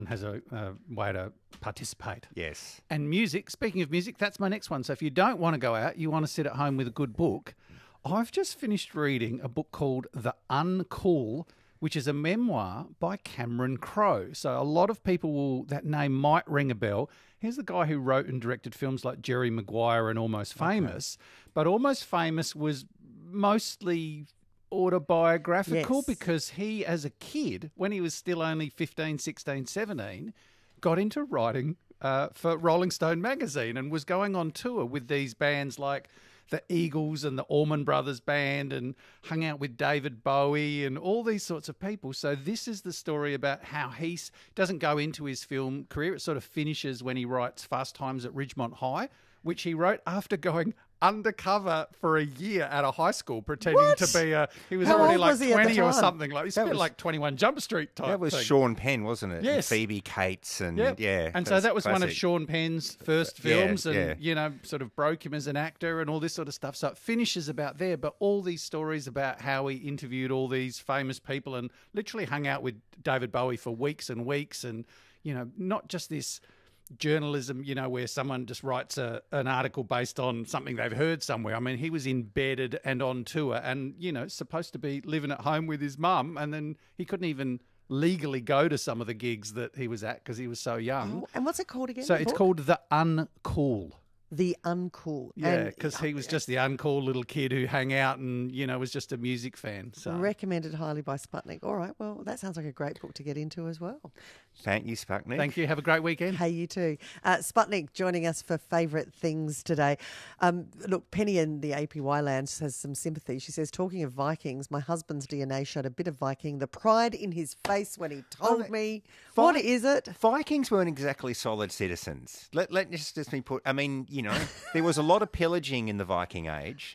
has a way to participate. Yes. And music, speaking of music, that's my next one. So if you don't want to go out, you want to sit at home with a good book, I've just finished reading a book called The Uncool, which is a memoir by Cameron Crowe. So a lot of people that name might ring a bell. Here's the guy who wrote and directed films like Jerry Maguire and Almost Famous. Okay. But Almost Famous was mostly autobiographical because he, as a kid, when he was still only 15, 16, 17, got into writing for Rolling Stone magazine and was going on tour with these bands like the Eagles and the Allman Brothers Band, and hung out with David Bowie and all these sorts of people. So this is the story about how he doesn't go into his film career. It sort of finishes when he writes Fast Times at Ridgemont High, which he wrote after going undercover for a year at a high school, pretending to be he was already like 20 or something. Like he's like 21 Jump Street type. That was thing. Sean Penn, wasn't it? Yes. And Phoebe Cates and And so that was classic. one of Sean Penn's first films and, sort of broke him as an actor and all this sort of stuff. So it finishes about there, but all these stories about how he interviewed all these famous people and literally hung out with David Bowie for weeks and weeks, and, not just this journalism, where someone just writes an article based on something they've heard somewhere. I mean, he was embedded and on tour and, supposed to be living at home with his mum, and then he couldn't even legally go to some of the gigs that he was at because he was so young. Oh, and what's it called again? So it's called The Uncool. The Uncool. Yeah, because he was just the uncool little kid who hung out and, was just a music fan. So recommended highly by Sputnik. All right, well, that sounds like a great book to get into as well. Thank you, Sputnik. Thank you. Have a great weekend. Hey, you too. Sputnik joining us for favourite things today. Look, Penny in the APY Lounge has some sympathy. She says, talking of Vikings, my husband's DNA showed a bit of Viking. The pride in his face when he told me. What is it? Vikings weren't exactly solid citizens. Let just be put. I mean, there was a lot of pillaging in the Viking Age.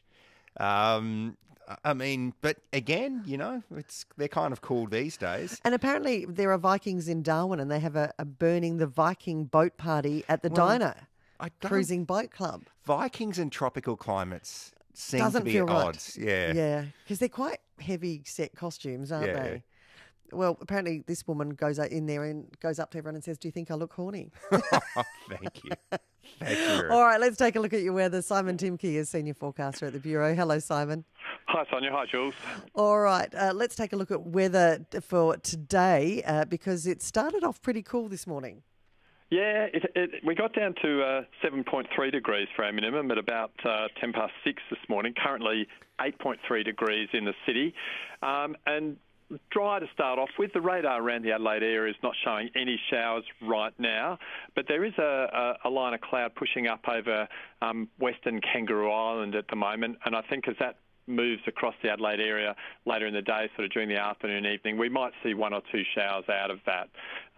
But again, they're kind of cool these days. And apparently there are Vikings in Darwin and they have a burning the Viking boat party at the diner, cruising boat club. Vikings in tropical climates seem Doesn't to be feel at right. odds. Yeah. Yeah, because they're quite heavy set costumes, aren't they? Well, apparently this woman goes in there and goes up to everyone and says, do you think I look horny? Thank you. Thank you. All right, let's take a look at your weather. Simon Timke is Senior Forecaster at the Bureau. Hello, Simon. Hi, Sonia. Hi, Jules. All right, let's take a look at weather for today because it started off pretty cool this morning. Yeah, we got down to 7.3 degrees for our minimum at about 10 past 6 this morning. Currently 8.3 degrees in the city. And dry to start off with. The radar around the Adelaide area is not showing any showers right now, but there is a line of cloud pushing up over western Kangaroo Island at the moment, and I think as that moves across the Adelaide area later in the day, sort of during the afternoon, evening, we might see one or two showers out of that.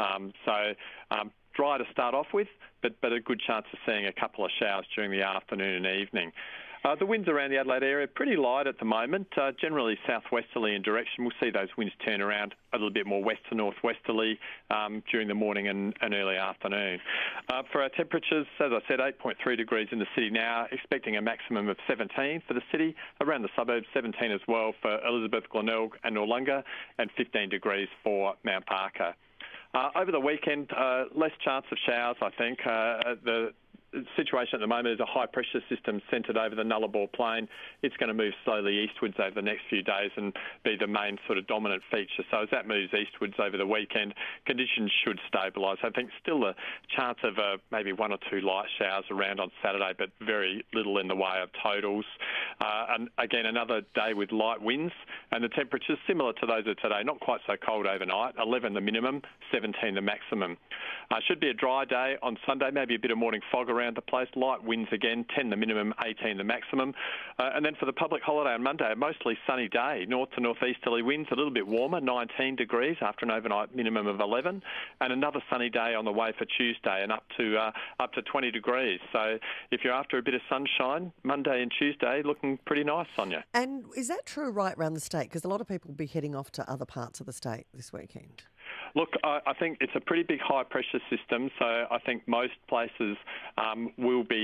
Dry to start off with, but a good chance of seeing a couple of showers during the afternoon and evening. The winds around the Adelaide area pretty light at the moment, generally southwesterly in direction. We'll see those winds turn around a little bit more west to northwesterly during the morning and early afternoon. For our temperatures, as I said, 8.3 degrees in the city now, expecting a maximum of 17 for the city, around the suburbs 17 as well for Elizabeth, Glenelg and Noarlunga, and 15 degrees for Mount Barker. Over the weekend, less chance of showers, I think. The situation at the moment is a high-pressure system centred over the Nullarbor Plain. It's going to move slowly eastwards over the next few days and be the main sort of dominant feature. So as that moves eastwards over the weekend, conditions should stabilise. I think still a chance of maybe one or two light showers around on Saturday, but very little in the way of totals. And again, another day with light winds, and the temperatures similar to those of today, not quite so cold overnight, 11 the minimum, 17 the maximum. Should be a dry day on Sunday, maybe a bit of morning fog around the place, light winds again, 10 the minimum, 18 the maximum. And then for the public holiday on Monday, a mostly sunny day, north to northeasterly winds, a little bit warmer, 19 degrees after an overnight minimum of 11, and another sunny day on the way for Tuesday and up to 20 degrees. So if you're after a bit of sunshine, Monday and Tuesday looking pretty nice, Sonia. And is that true right around the state? Because a lot of people will be heading off to other parts of the state this weekend. Look, I think it's a pretty big high-pressure system, so I think most places will be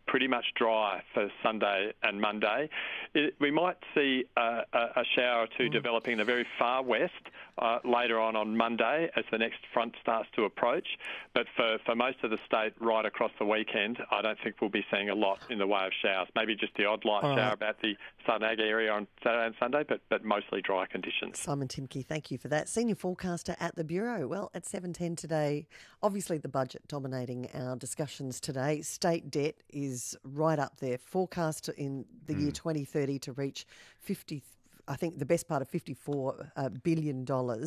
pretty much dry for Sunday and Monday. We might see a shower or two developing in the very far west later on Monday as the next front starts to approach. But for most of the state right across the weekend, I don't think we'll be seeing a lot in the way of showers. Maybe just the odd light shower about the Southern Ag area on Saturday and Sunday, but mostly dry conditions. Simon Timke, thank you for that. Senior forecaster at the Bureau. Well, at 7:10 today, obviously the budget dominating our discussions today. State debt is right up there. Forecast in the year 2030 to reach I think the best part of $54 billion.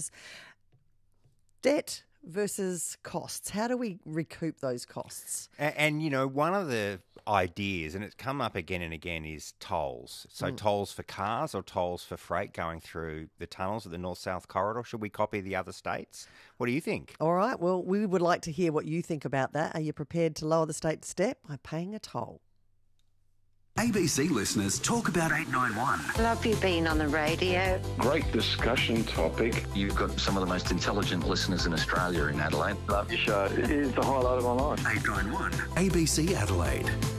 Debt versus costs. How do we recoup those costs? And one of the ideas, and it's come up again and again, is tolls. So tolls for cars or tolls for freight going through the tunnels of the North-South corridor. Should we copy the other states? What do you think? All right. Well, we would like to hear what you think about that. Are you prepared to lower the state's debt by paying a toll? ABC listeners talk about 891. Love you being on the radio. Great discussion topic. You've got some of the most intelligent listeners in Australia in Adelaide. Love your show. It is the highlight of my life. 891 ABC Adelaide.